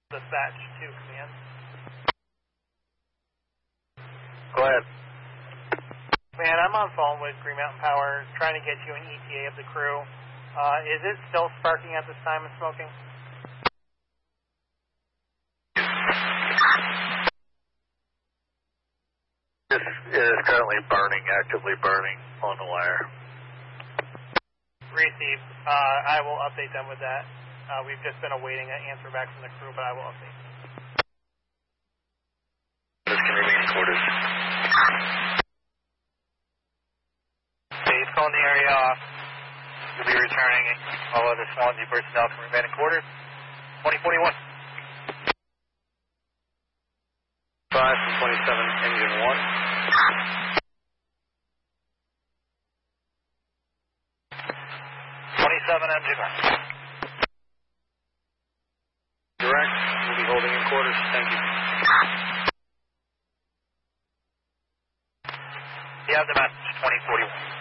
Dispatch to command. Go ahead. Man, I'm on phone with Green Mountain Power, trying to get you an ETA of the crew. Is it still sparking at this time and smoking? This is currently burning, actively burning on the wire. Received. I will update them with that. We've just been awaiting an answer back from the crew, but I will update. This can remain quarters. Dave, calling the area off. You'll be returning. All other Swansea personnel can remain in quarters. 2041. 5 from 27, engine 1. 27, engine 1. Direct, we'll be holding in quarters. Thank you. You have the message, 2041.